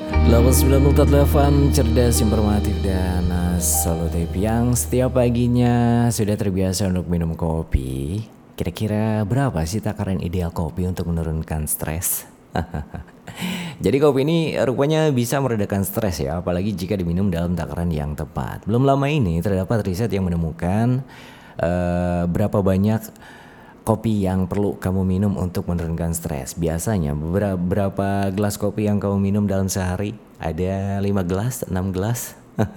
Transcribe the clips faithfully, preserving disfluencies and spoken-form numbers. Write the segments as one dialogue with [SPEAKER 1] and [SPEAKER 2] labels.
[SPEAKER 1] delapan sembilan empat delapan cerdas, informatif, dan uh, solutif yang setiap paginya sudah terbiasa untuk minum kopi. Kira-kira berapa sih takaran ideal kopi untuk menurunkan stres? Jadi kopi ini rupanya bisa meredakan stres ya, apalagi jika diminum dalam takaran yang tepat. Belum lama ini terdapat riset yang menemukan uh, berapa banyak kopi yang perlu kamu minum untuk menurunkan stres. Biasanya beberapa, berapa gelas kopi yang kamu minum dalam sehari? Ada lima gelas, enam gelas?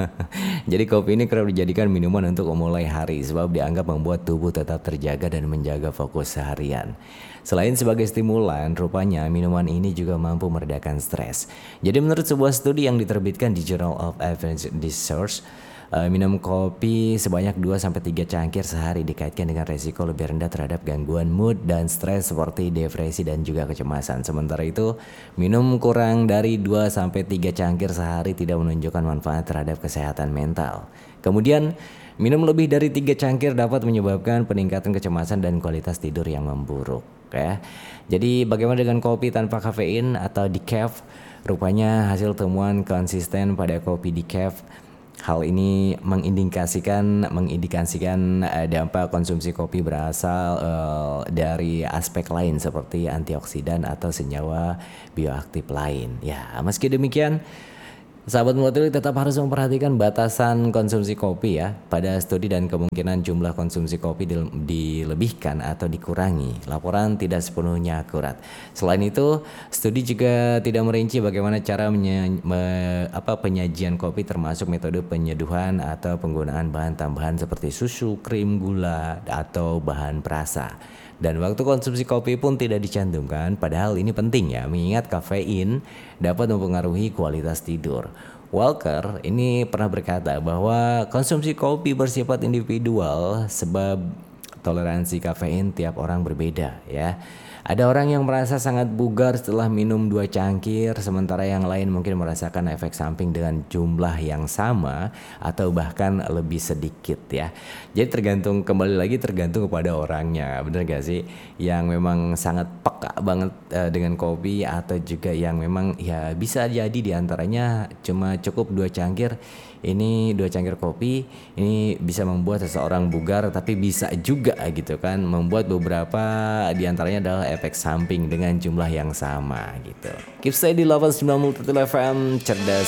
[SPEAKER 1] Jadi kopi ini kerap dijadikan minuman untuk memulai hari sebab dianggap membuat tubuh tetap terjaga dan menjaga fokus seharian. Selain sebagai stimulan, rupanya minuman ini juga mampu meredakan stres. Jadi menurut sebuah studi yang diterbitkan di Journal of Advanced Research, Uh, minum kopi sebanyak dua sampai tiga cangkir sehari dikaitkan dengan resiko lebih rendah terhadap gangguan mood dan stres seperti depresi dan juga kecemasan. Sementara itu, minum kurang dari dua sampai tiga cangkir sehari tidak menunjukkan manfaat terhadap kesehatan mental. Kemudian, minum lebih dari tiga cangkir dapat menyebabkan peningkatan kecemasan dan kualitas tidur yang memburuk. Ya. Jadi bagaimana dengan kopi tanpa kafein atau decaf? Rupanya hasil temuan konsisten pada kopi decaf. Hal ini mengindikasikan mengindikasikan uh, dampak konsumsi kopi berasal uh, dari aspek lain seperti antioksidan atau senyawa bioaktif lain. Ya, meski demikian, sahabat Multilik tetap harus memperhatikan batasan konsumsi kopi ya. Pada studi dan kemungkinan jumlah konsumsi kopi dilebihkan atau dikurangi, laporan tidak sepenuhnya akurat. Selain itu, studi juga tidak merinci bagaimana cara menye- me- apa, penyajian kopi termasuk metode penyeduhan atau penggunaan bahan tambahan seperti susu, krim, gula, atau bahan perasa. Dan waktu konsumsi kopi pun tidak dicantumkan, padahal ini penting ya, mengingat kafein dapat mempengaruhi kualitas tidur. Walker ini pernah berkata bahwa konsumsi kopi bersifat individual sebab toleransi kafein tiap orang berbeda ya. Ada orang yang merasa sangat bugar setelah minum dua cangkir, sementara yang lain mungkin merasakan efek samping dengan jumlah yang sama atau bahkan lebih sedikit ya. Jadi tergantung, kembali lagi tergantung kepada orangnya, bener gak sih? Yang memang sangat peka banget uh, dengan kopi, atau juga yang memang ya bisa jadi diantaranya cuma cukup dua cangkir. Ini dua cangkir kopi ini bisa membuat seseorang bugar, tapi bisa juga gitu kan membuat beberapa diantaranya adalah efek samping dengan jumlah yang sama gitu. Keep stay di delapan sembilan Multitil F M, cerdas,